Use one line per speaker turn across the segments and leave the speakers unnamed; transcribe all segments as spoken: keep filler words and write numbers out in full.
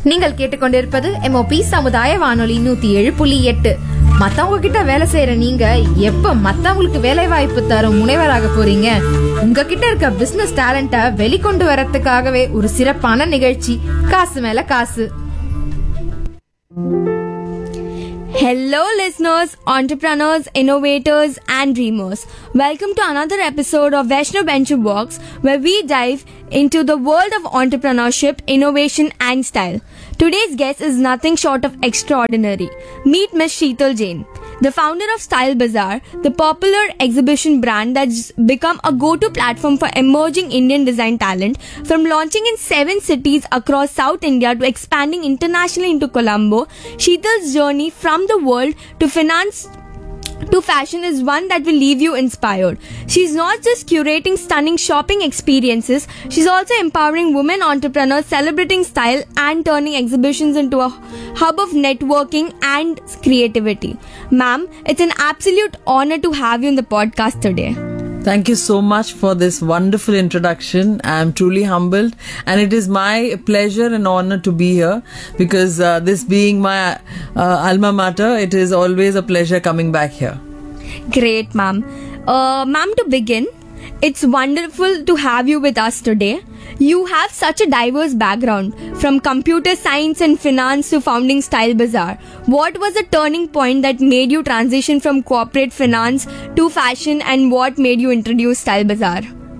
நீங்கள் கேட்டுக்கொண்டிருப்பது எம்ஓபி சமுதாய வானொலி நூத்தி ஏழு புள்ளி எட்டு. மத்தவங்க கிட்ட வேலை செய்யற நீங்க எப்ப மத்தவங்களுக்கு வேலை வாய்ப்பு தரும் முனைவராக போறீங்க? உங்ககிட்ட இருக்க பிசினஸ் டேலண்ட வெளிக்கொண்டு வரதுக்காகவே ஒரு சிறப்பான நிகழ்ச்சி காசு மேல காசு.
Hello listeners, entrepreneurs, innovators and dreamers. Welcome to another episode of Vaishnav Venture Box, where we dive into the world of entrepreneurship, innovation and style. Today's guest is nothing short of extraordinary. Meet Miss Sheetal Jain, the founder of Style Bazaar, the popular exhibition brand that's become a go-to platform for emerging Indian design talent. From launching in seven cities across South India to expanding internationally into Colombo, Sheetal's journey from the world to finance to fashion is one that will leave you inspired. She's not just curating stunning shopping experiences, she's also empowering women entrepreneurs, celebrating style and turning exhibitions into a hub of networking and creativity. Ma'am, it's an absolute honor to have you in the podcast today.
Thank you so much for this wonderful introduction. I am truly humbled, and it is my pleasure and honor to be here because uh, this being my uh, alma mater, it is always a pleasure coming back here.
Great, ma'am. Uh, ma'am, to begin, it's wonderful to have you with us today. You have such a diverse background, from computer science and finance to founding Style Bazaar. What was the turning point that made you transition from corporate finance to fashion, and what made you introduce Style Bazaar?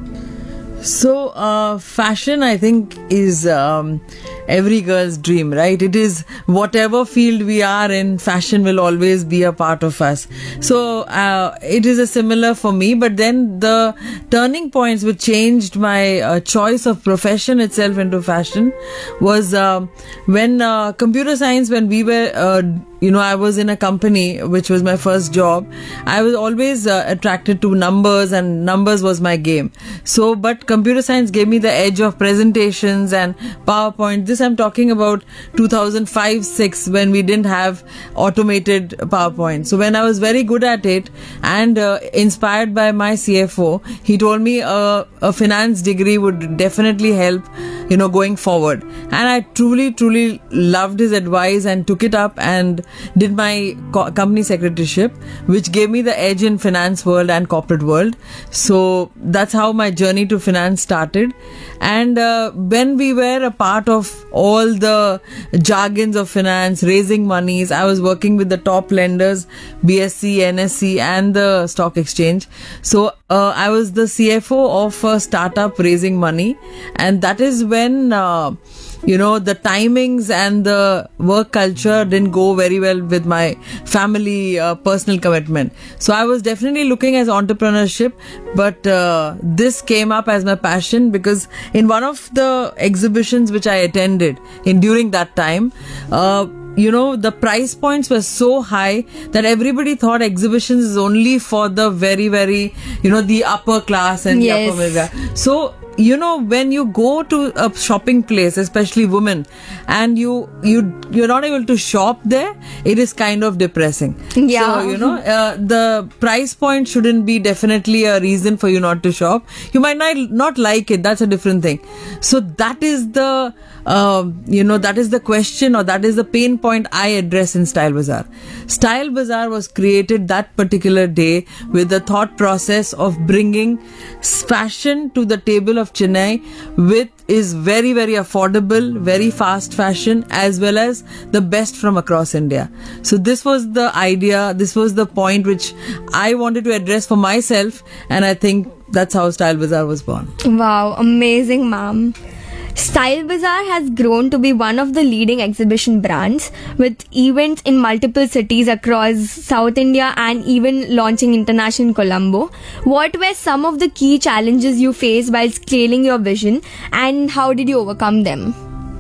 So, uh, fashion, I think, is um, every girl's dream, right? It is whatever field we are in, fashion will always be a part of us. So, uh, it is a similar for me, but then the turning points which changed my uh, choice of profession itself into fashion was uh, when uh, computer science, when we were uh, you know, I was in a company, which was my first job. I was always uh, attracted to numbers, and numbers was my game. So, but computer science gave me the edge of presentations and PowerPoint. This I'm talking about two thousand five six, when we didn't have automated PowerPoint. So when I was very good at it, and uh, inspired by my C F O, he told me uh, a finance degree would definitely help, you know, going forward. And I truly, truly loved his advice and took it up and did my co- company secretaryship, which gave me the edge in finance world and corporate world. So that's how my journey to finance started. And uh, when we were a part of all the jargons of finance, raising monies, I was working with the top lenders, B S C, N S C and the stock exchange. So uh, I was the C F O of a startup raising money, and that is when uh, you know, the timings and the work culture didn't go very well with my family uh, personal commitment. So I was definitely looking at entrepreneurship, but uh, this came up as my passion because in one of the exhibitions which I attended in during that time, uh, you know, the price points were so high that everybody thought exhibitions is only for the very, very, you know, the upper class and
yes.
the upper middle class. So, you know, when you go to a shopping place, especially women, and you you you're not able to shop there, it is kind of depressing.
Yeah.
So, you know, uh, the price point shouldn't be definitely a reason for you not to shop. You might not not like it. That's a different thing. So that is the uh, you know that is the question, or that is the pain point I address in Style Bazaar. Style Bazaar was created that particular day with the thought process of bringing fashion to the table of Chennai with is very, very affordable, very fast fashion, as well as the best from across India. So this was the idea, this was the point which I wanted to address for myself, and I think that's how Style Bazaar was born.
Wow, amazing, ma'am. Style Bazaar has grown to be one of the leading exhibition brands, with events in multiple cities across South India and even launching international in Colombo. What were some of the key challenges you faced while scaling your vision, and how did you overcome them?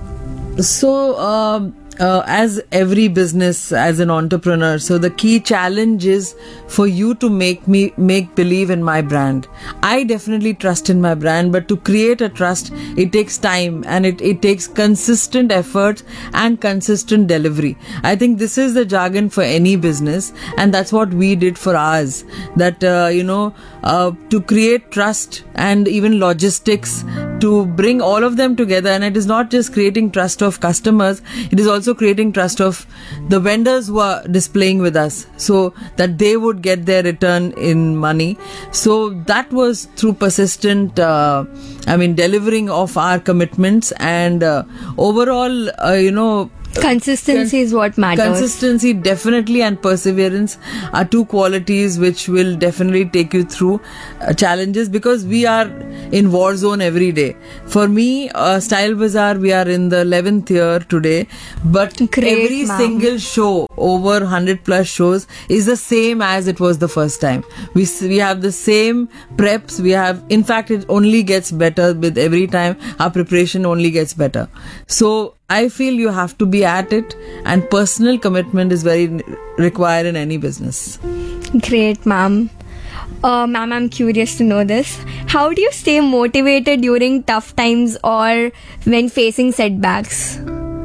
So, uh, uh, as every business, as an entrepreneur, so the key challenge is for you to make me make believe in my brand. I definitely trust in my brand, but to create a trust, it takes time, and it, it takes consistent effort and consistent delivery. I think this is the jargon for any business, and that's what we did for ours. That uh, you know, uh, to create trust and even logistics to bring all of them together. And it is not just creating trust of customers, it is also creating trust of the vendors who are displaying with us, so that they would get their return in money. So that was through persistent, uh, I mean, delivering of our commitments, and uh, overall, uh, you know,
Consistency is what matters.
Consistency, definitely, and perseverance are two qualities which will definitely take you through uh, challenges, because we are in war zone every day. For me, uh, Style Bazaar, we are in the eleventh year today, but
Great,
every
ma'am.
single show, over one hundred plus shows, is the same as it was the first time. We s- we have the same preps. We have, in fact, it only gets better with every time. Our preparation only gets better. So I feel you have to be at it, and personal commitment is very n- required in any business.
Great, ma'am. Uh, ma'am, I'm curious to know this. How do you stay motivated during tough times or when facing setbacks?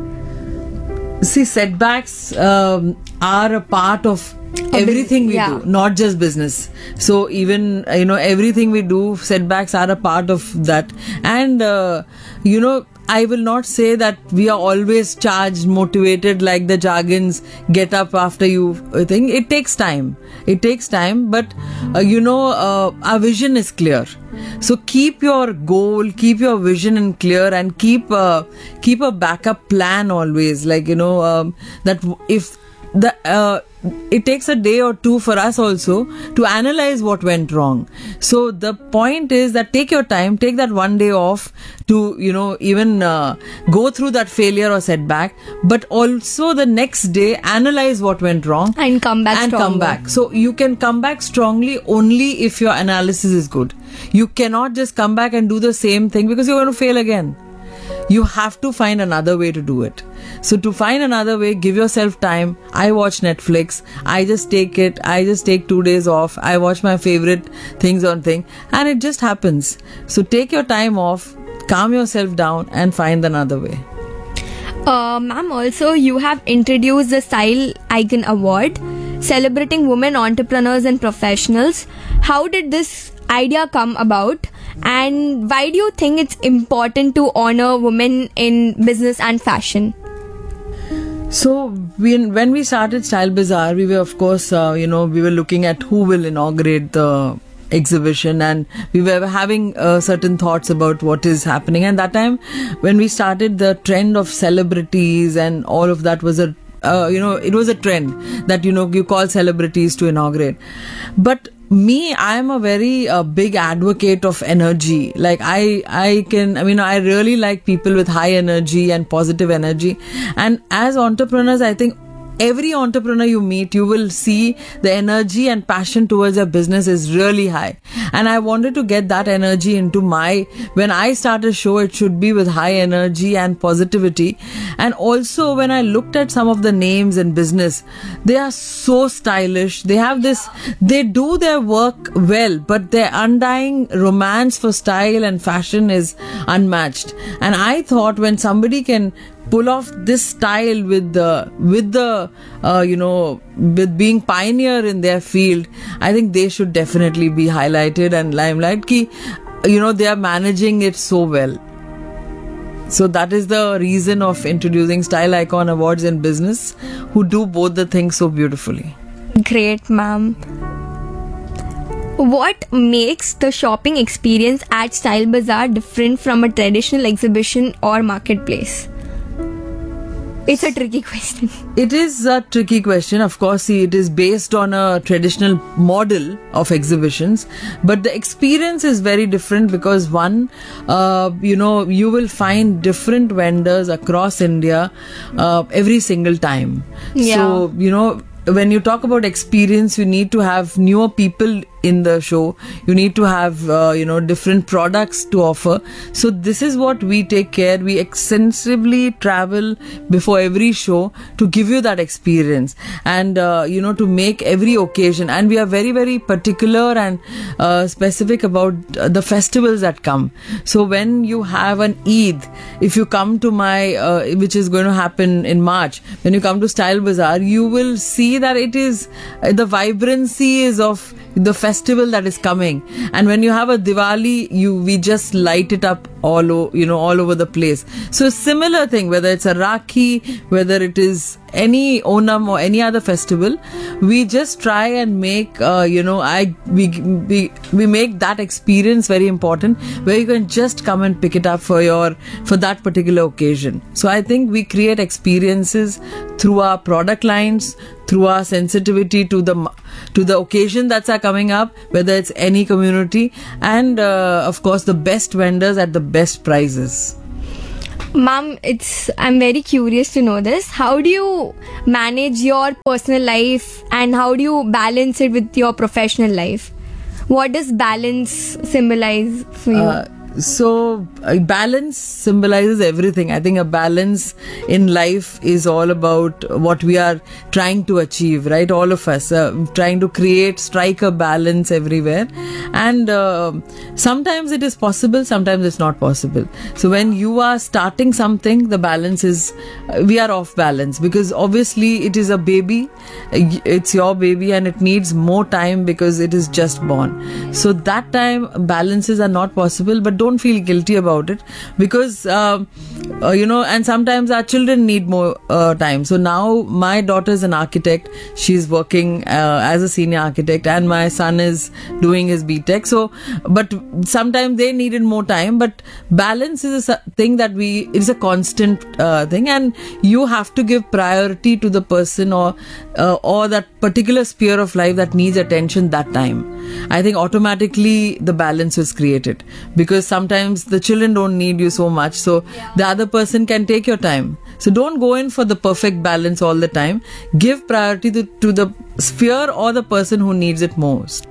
See, setbacks um, are a part of everything we
yeah.
do, not just business. So even, uh, you know, everything we do, setbacks are a part of that. And, uh, you know, I will not say that we are always charged, motivated, like the jargons, get up after you thing. It takes time. It takes time, but uh, you know, uh, our vision is clear. So keep your goal, keep your vision in clear, and keep uh, keep a backup plan always. Like, you know, um, that if the uh, it takes a day or two for us also to analyze what went wrong. So the point is that take your time, take that one day off to, you know, even uh, go through that failure or setback, but also the next day analyze what went wrong
And come back
and
stronger.
come back. So you can come back strongly only if your analysis is good. You cannot just come back and do the same thing, because you're going to fail again. You have to find another way to do it. So to find another way, give yourself time. I watch Netflix. I just take it. I just take two days off. I watch my favorite things on thing, and it just happens. So take your time off, calm yourself down, and find another way.
Uh, ma'am, also you have introduced the Style Icon Award, celebrating women entrepreneurs and professionals. How did this idea come about, and why do you think it's important to honor women in business and fashion?
So when when we started Style Bazaar, we were, of course, uh, you know, we were looking at who will inaugurate the exhibition, and we were having uh, certain thoughts about what is happening. And that time, when we started, the trend of celebrities and all of that was a uh, you know, it was a trend that, you know, you call celebrities to inaugurate. But me, I am a very uh, big advocate of energy. Like I, I can, I mean, I really like people with high energy and positive energy. And as entrepreneurs, I think every entrepreneur you meet, you will see the energy and passion towards their business is really high. And I wanted to get that energy into my, when I start a show, it should be with high energy and positivity. And also when I looked at some of the names in business, they are so stylish. They have this, they do their work well, but their undying romance for style and fashion is unmatched. And I thought when somebody can pull off this style with the with the uh, you know, with being pioneer in their field, I think they should definitely be highlighted and limelight. Ki, you know, they are managing it so well. So that is the reason of introducing Style Icon Awards in business, who do both the things so beautifully.
Great, ma'am. What makes the shopping experience at Style Bazaar different from a traditional exhibition or marketplace? It's a tricky question.
It is a tricky question. Of course, see, it is based on a traditional model of exhibitions, but the experience is very different because one, uh, you know, you will find different vendors across India uh, every single time.
Yeah.
So, you know, when you talk about experience, you need to have newer people in the show. You need to have, uh, you know, different products to offer. So this is what we take care. We extensively travel before every show to give you that experience and, uh, you know, to make every occasion. And we are very, very particular and uh, specific about uh, the festivals that come. So when you have an Eid, if you come to my, uh, which is going to happen in March, when you come to Style Bazaar, you will see that it is, uh, the vibrancy is of the festival festival that is coming. And when you have a Diwali, you we just light it up all o- you know all over the place. So similar thing, whether it's a Rakhi, whether it is any Onam or any other festival, we just try and make uh, you know I we, we we make that experience very important, where you can just come and pick it up for your for that particular occasion. So I think we create experiences through our product lines, through our sensitivity to the to the occasion that's are coming up, whether it's any community, and uh, of course the best vendors at the best prices.
Ma'am, it's I'm very curious to know this. How do you manage your personal life and how do you balance it with your professional life? What does balance symbolize for you?
Uh, so uh, balance symbolizes everything. I think a balance in life is all about what we are trying to achieve, right? All of us uh, trying to create, strike a balance everywhere, and uh, sometimes it is possible, sometimes it's not possible. So when you are starting something, the balance is uh, we are off balance, because obviously it is a baby, it's your baby, and it needs more time because it is just born. So that time balances are not possible, but don't feel guilty about it, because uh, uh, you know and sometimes our children need more uh, time. So now my daughter is an architect, she's working uh, as a senior architect, and my son is doing his B Tech. So but sometimes they needed more time, but balance is a thing that we it's a constant uh, thing, and you have to give priority to the person or uh, or that particular sphere of life that needs attention that time. I think automatically the balance is created, because sometimes the children don't need you so much, so yeah. the other person can take your time. So don't go in for the perfect balance all the time. Give priority to, to the sphere or the person who needs it most.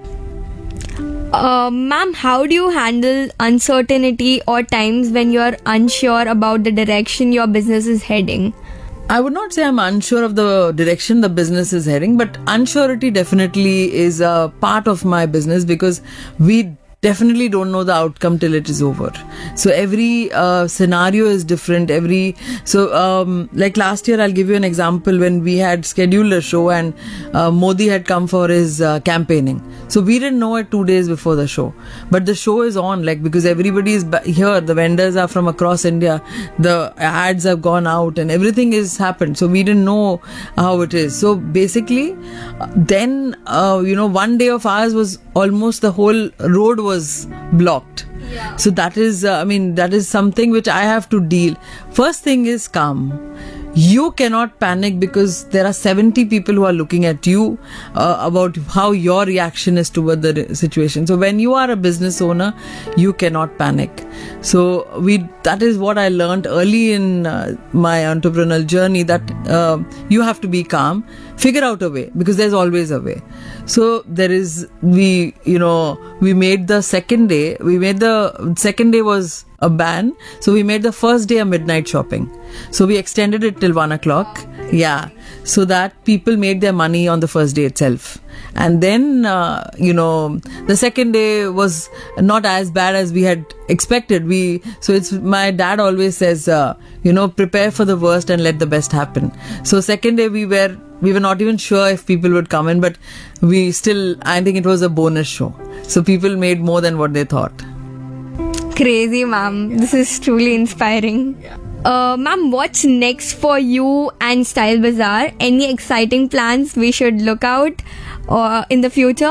Uh, ma'am, how do you handle uncertainty or times when you're unsure about the direction your business is heading?
I would not say I'm unsure of the direction the business is heading, but unsurety definitely is a part of my business, because we definitely don't know the outcome till it is over. So every uh, scenario is different. Every so um, like last year, I'll give you an example. When we had scheduled a show and uh, Modi had come for his uh, campaigning, so we didn't know it two days before the show, but the show is on, like, because everybody is ba- here, the vendors are from across India, the ads have gone out and everything is happened, so we didn't know how it is. So basically uh, then uh, you know one day of ours was almost the whole road was blocked. Yeah. So that is uh, I mean that is something which I have to deal. First thing is calm. You cannot panic, because there are seventy people who are looking at you uh, about how your reaction is toward the situation. So when you are a business owner, you cannot panic. So we that is what I learned early in uh, my entrepreneurial journey, that uh, you have to be calm, figure out a way, because there's always a way. So there is we you know we made the second day we made the second day was a ban, so we made the first day a midnight shopping. So we extended it till one o'clock. Yeah, so that people made their money on the first day itself. And then uh, you know the second day was not as bad as we had expected. We so it's my dad always says uh, you know prepare for the worst and let the best happen. So second day we were we were not even sure if people would come in, but we still I think it was a bonus show. So people made more than what they thought.
Crazy, ma'am. Yeah. This is truly inspiring. Yeah. Uh, ma'am, what's next for you and Style Bazaar? Any exciting plans we should look out uh, in the future?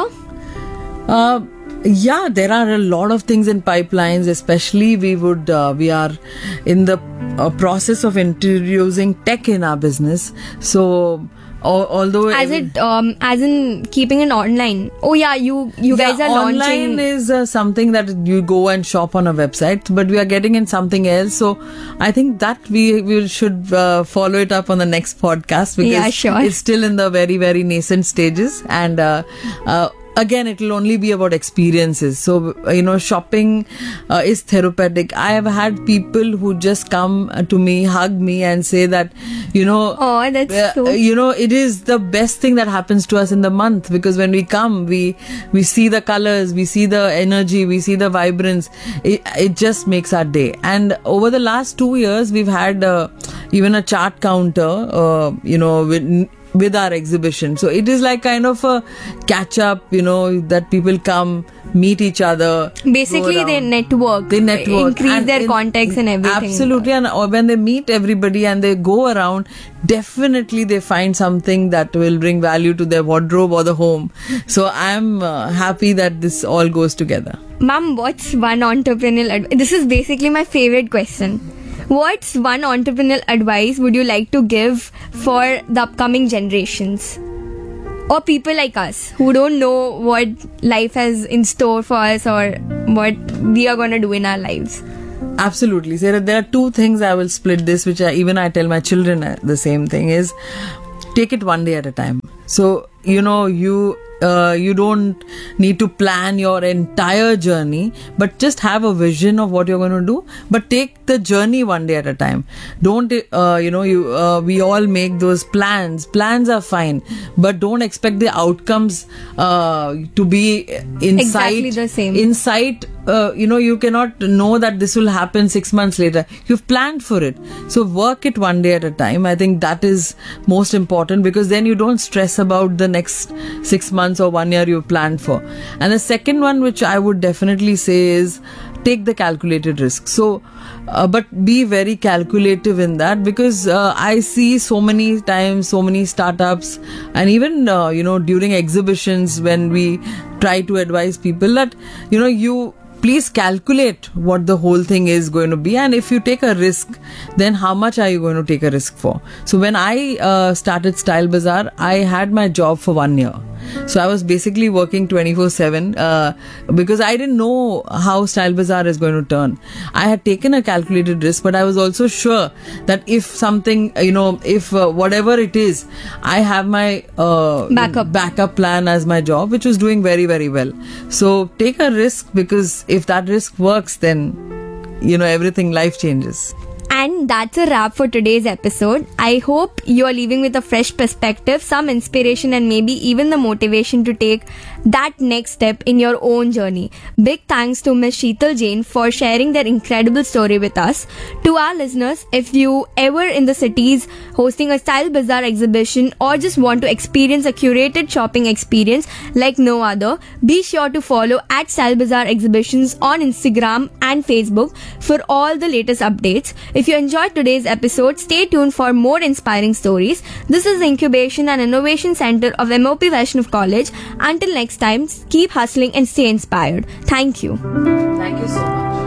Uh, yeah, there are a lot of things in pipelines. Especially, we would uh, we are in the uh, process of introducing tech in our business. So. Although
as it um as in keeping it online. Oh yeah, you you
yeah,
guys are
online
launching.
Online is uh, something that you go and shop on a website, but we are getting in something else. So I think that we we should uh, follow it up on the next podcast, because
yeah, sure.
it's still in the very very nascent stages, and uh, uh, again it will only be about experiences. So you know shopping uh, is therapeutic. I have had people who just come to me, hug me, and say that you know
oh that's
uh,
so
you know it is the best thing that happens to us in the month, because when we come we we see the colors, we see the energy, we see the vibrance. It, it just makes our day. And over the last two years we've had uh, even a chart counter uh, you know with with our exhibition. So it is like kind of a catch up, you know, that people come, meet each other.
Basically,
go
they
around.
network.
They network.
Increase
And
their
in-
contacts and everything.
Absolutely. And uh, when they meet everybody and they go around, definitely they find something that will bring value to their wardrobe or the home. So I'm uh, happy that this all goes together.
Mom, what's one entrepreneurial advice? This is basically my favorite question. What's one entrepreneurial advice would you like to give for the upcoming generations? Or people like us who don't know what life has in store for us or what we are going to do in our lives?
Absolutely. Sarah, there are two things I will split this, which I, even I tell my children uh, the same thing is take it one day at a time. So, you know, you uh, you don't need to plan your entire journey, but just have a vision of what you're going to do. But take the journey one day at a time. Don't, uh, you know, you uh, we all make those plans. Plans are fine, but don't expect the outcomes uh, to be in
Exactly
sight.
the same.
In sight, uh, you know, you cannot know that this will happen six months later. You've planned for it. So work it one day at a time. I think that is most important, because then you don't stress about the next six months or one year you've planned for. And the second one, which I would definitely say, is take the calculated risk. So, uh, but be very calculative in that, because uh, I see so many times, so many startups, and even, uh, you know, during exhibitions when we try to advise people that, you know, you please calculate what the whole thing is going to be, and if you take a risk, then how much are you going to take a risk for? So when I uh, started Style Bazaar, I had my job for one year. So I was basically working twenty-four seven uh, because I didn't know how Style Bazaar is going to turn. I had taken a calculated risk, but I was also sure that if something, you know, if uh, whatever it is, I have my uh,
Backup.
backup plan as my job, which was doing very, very well. So take a risk, because if that risk works, then, you know, everything, life changes.
And that's a wrap for today's episode. I hope you are leaving with a fresh perspective, some inspiration, and maybe even the motivation to take that next step in your own journey. Big thanks to Miss Sheetal Jain for sharing their incredible story with us. To our listeners, if you ever in the cities hosting a Style Bazaar exhibition or just want to experience a curated shopping experience like no other, be sure to follow at Style Bazaar Exhibitions on Instagram and Facebook for all the latest updates. If you enjoyed today's episode, stay tuned for more inspiring stories. This is the Incubation and Innovation Center of M O P Vaishnav College. Until next time, keep hustling and stay inspired. Thank you.
Thank you so much.